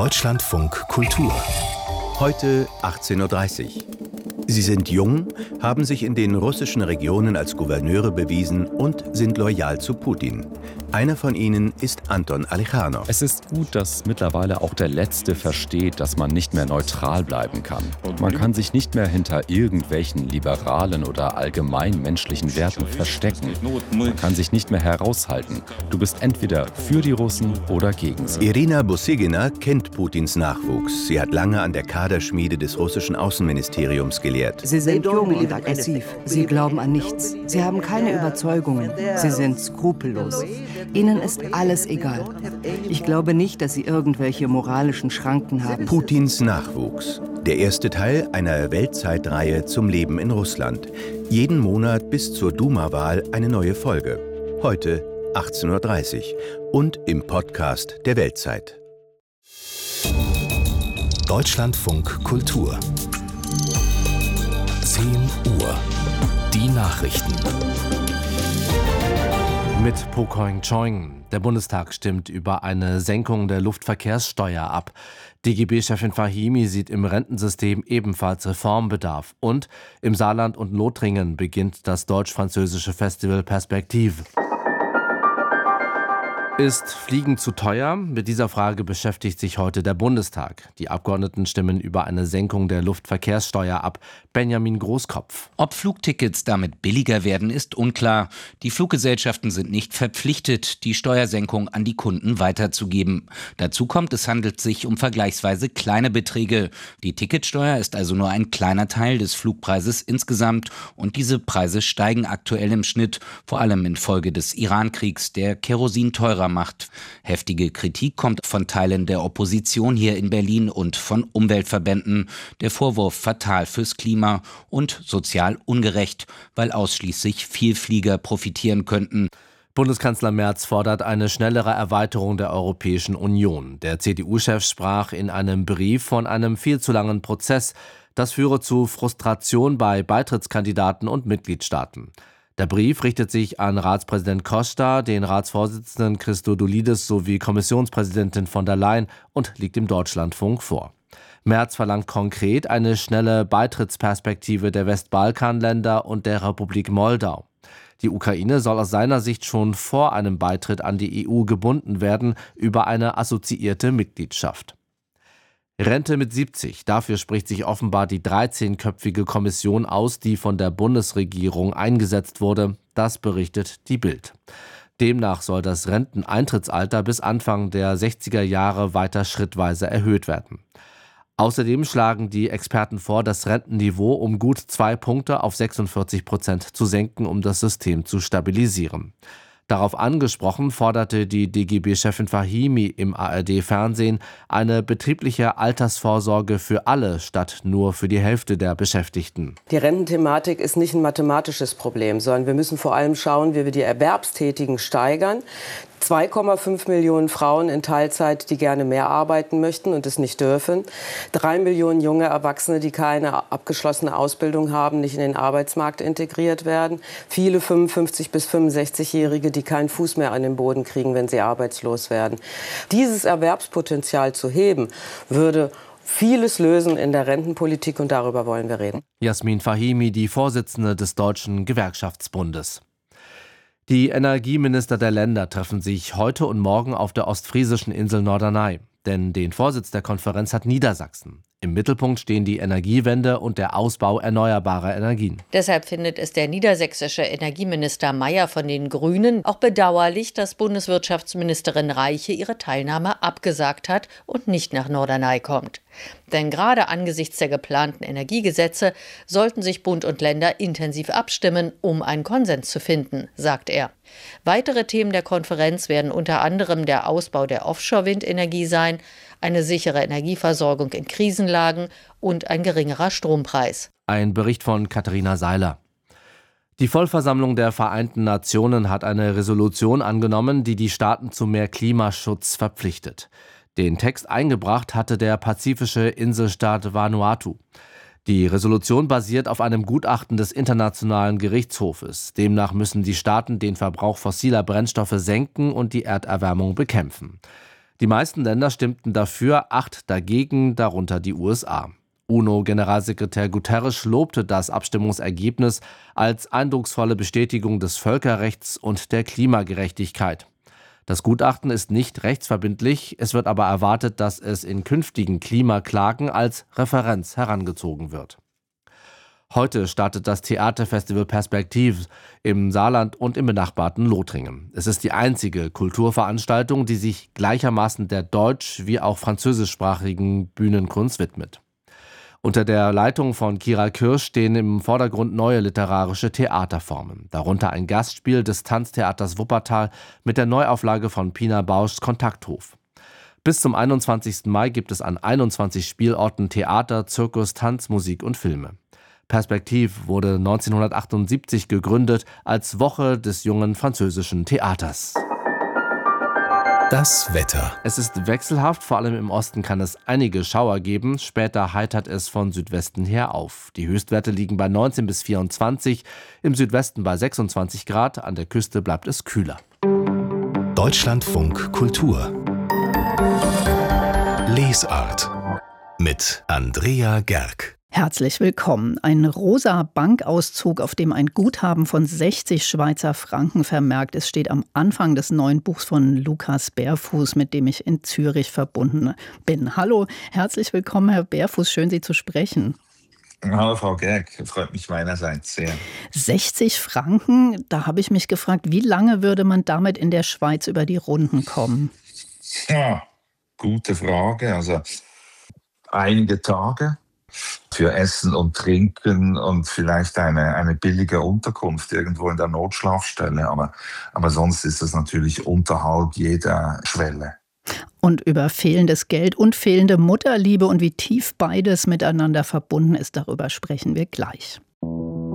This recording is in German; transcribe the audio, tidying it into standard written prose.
Deutschlandfunk Kultur. Heute 18:30 Uhr. Sie sind jung, haben sich in den russischen Regionen als Gouverneure bewiesen und sind loyal zu Putin. Einer von ihnen ist Anton Alichanov. Es ist gut, dass mittlerweile auch der Letzte versteht, dass man nicht mehr neutral bleiben kann. Man kann sich nicht mehr hinter irgendwelchen liberalen oder allgemein menschlichen Werten verstecken. Man kann sich nicht mehr heraushalten. Du bist entweder für die Russen oder gegen sie. Irina Busygina kennt Putins Nachwuchs. Sie hat lange an der Kaderschmiede des russischen Außenministeriums gelehrt. Sie sind jung und aggressiv. Sie glauben an nichts. Sie haben keine Überzeugungen. Sie sind skrupellos. Ihnen ist alles egal. Ich glaube nicht, dass sie irgendwelche moralischen Schranken haben. Putins Nachwuchs. Der erste Teil einer Weltzeitreihe zum Leben in Russland. Jeden Monat bis zur Duma-Wahl eine neue Folge. Heute 18:30 Uhr und im Podcast der Weltzeit. Deutschlandfunk Kultur. 10 Uhr. Die Nachrichten. Mit Po Keung-Cheung. Der Bundestag stimmt über eine Senkung der Luftverkehrssteuer ab. DGB-Chefin Fahimi sieht im Rentensystem ebenfalls Reformbedarf. Und im Saarland und Lothringen beginnt das deutsch-französische Festival Perspektive. Ist Fliegen zu teuer? Mit dieser Frage beschäftigt sich heute der Bundestag. Die Abgeordneten stimmen über eine Senkung der Luftverkehrssteuer ab. Benjamin Großkopf. Ob Flugtickets damit billiger werden, ist unklar. Die Fluggesellschaften sind nicht verpflichtet, die Steuersenkung an die Kunden weiterzugeben. Dazu kommt, es handelt sich um vergleichsweise kleine Beträge. Die Ticketsteuer ist also nur ein kleiner Teil des Flugpreises insgesamt. Und diese Preise steigen aktuell im Schnitt, vor allem infolge des Iran-Kriegs, der Kerosin teurer macht. Heftige Kritik kommt von Teilen der Opposition hier in Berlin und von Umweltverbänden. Der Vorwurf fatal fürs Klima und sozial ungerecht, weil ausschließlich Vielflieger profitieren könnten. Bundeskanzler Merz fordert eine schnellere Erweiterung der Europäischen Union. Der CDU-Chef sprach in einem Brief von einem viel zu langen Prozess. Das führe zu Frustration bei Beitrittskandidaten und Mitgliedstaaten. Der Brief richtet sich an Ratspräsident Costa, den Ratsvorsitzenden Christodoulidis sowie Kommissionspräsidentin von der Leyen und liegt im Deutschlandfunk vor. Merz verlangt konkret eine schnelle Beitrittsperspektive der Westbalkanländer und der Republik Moldau. Die Ukraine soll aus seiner Sicht schon vor einem Beitritt an die EU gebunden werden über eine assoziierte Mitgliedschaft. Rente mit 70. Dafür spricht sich offenbar die 13-köpfige Kommission aus, die von der Bundesregierung eingesetzt wurde. Das berichtet die Bild. Demnach soll das Renteneintrittsalter bis Anfang der 60er Jahre weiter schrittweise erhöht werden. Außerdem schlagen die Experten vor, das Rentenniveau um gut 2 Punkte auf 46% zu senken, um das System zu stabilisieren. Darauf angesprochen forderte die DGB-Chefin Fahimi im ARD-Fernsehen eine betriebliche Altersvorsorge für alle statt nur für die Hälfte der Beschäftigten. Die Rententhematik ist nicht ein mathematisches Problem, sondern wir müssen vor allem schauen, wie wir die Erwerbstätigen steigern. 2,5 Millionen Frauen in Teilzeit, die gerne mehr arbeiten möchten und es nicht dürfen. 3 Millionen junge Erwachsene, die keine abgeschlossene Ausbildung haben, nicht in den Arbeitsmarkt integriert werden. Viele 55- bis 65-Jährige, die keinen Fuß mehr an den Boden kriegen, wenn sie arbeitslos werden. Dieses Erwerbspotenzial zu heben, würde vieles lösen in der Rentenpolitik und darüber wollen wir reden. Jasmin Fahimi, die Vorsitzende des Deutschen Gewerkschaftsbundes. Die Energieminister der Länder treffen sich heute und morgen auf der ostfriesischen Insel Norderney. Denn den Vorsitz der Konferenz hat Niedersachsen. Im Mittelpunkt stehen die Energiewende und der Ausbau erneuerbarer Energien. Deshalb findet es der niedersächsische Energieminister Mayer von den Grünen auch bedauerlich, dass Bundeswirtschaftsministerin Reiche ihre Teilnahme abgesagt hat und nicht nach Norderney kommt. Denn gerade angesichts der geplanten Energiegesetze sollten sich Bund und Länder intensiv abstimmen, um einen Konsens zu finden, sagt er. Weitere Themen der Konferenz werden unter anderem der Ausbau der Offshore-Windenergie sein, eine sichere Energieversorgung in Krisenlagen und ein geringerer Strompreis. Ein Bericht von Katharina Seiler. Die Vollversammlung der Vereinten Nationen hat eine Resolution angenommen, die die Staaten zu mehr Klimaschutz verpflichtet. Den Text eingebracht hatte der pazifische Inselstaat Vanuatu. Die Resolution basiert auf einem Gutachten des Internationalen Gerichtshofes. Demnach müssen die Staaten den Verbrauch fossiler Brennstoffe senken und die Erderwärmung bekämpfen. Die meisten Länder stimmten dafür, 8 dagegen, darunter die USA. UNO-Generalsekretär Guterres lobte das Abstimmungsergebnis als eindrucksvolle Bestätigung des Völkerrechts und der Klimagerechtigkeit. Das Gutachten ist nicht rechtsverbindlich, es wird aber erwartet, dass es in künftigen Klimaklagen als Referenz herangezogen wird. Heute startet das Theaterfestival Perspektiv im Saarland und im benachbarten Lothringen. Es ist die einzige Kulturveranstaltung, die sich gleichermaßen der deutsch- wie auch französischsprachigen Bühnenkunst widmet. Unter der Leitung von Kira Kirsch stehen im Vordergrund neue literarische Theaterformen, darunter ein Gastspiel des Tanztheaters Wuppertal mit der Neuauflage von Pina Bauschs Kontakthof. Bis zum 21. Mai gibt es an 21 Spielorten Theater, Zirkus, Tanz, Musik und Filme. Perspektiv wurde 1978 gegründet als Woche des jungen französischen Theaters. Das Wetter. Es ist wechselhaft, vor allem im Osten kann es einige Schauer geben. Später heitert es von Südwesten her auf. Die Höchstwerte liegen bei 19 bis 24, im Südwesten bei 26 Grad, an der Küste bleibt es kühler. Deutschlandfunk Kultur. Lesart mit Andrea Gerg. Herzlich willkommen. Ein rosa Bankauszug, auf dem ein Guthaben von 60 Schweizer Franken vermerkt ist, steht am Anfang des neuen Buchs von Lukas Bärfuß, mit dem ich in Zürich verbunden bin. Hallo, herzlich willkommen, Herr Bärfuß, schön Sie zu sprechen. Hallo Frau Gerg, freut mich meinerseits sehr. 60 Franken, da habe ich mich gefragt, wie lange würde man damit in der Schweiz über die Runden kommen? Ja, gute Frage. Also einige Tage für Essen und Trinken und vielleicht eine billige Unterkunft irgendwo in der Notschlafstelle. Aber sonst ist das natürlich unterhalb jeder Schwelle. Und über fehlendes Geld und fehlende Mutterliebe und wie tief beides miteinander verbunden ist, darüber sprechen wir gleich.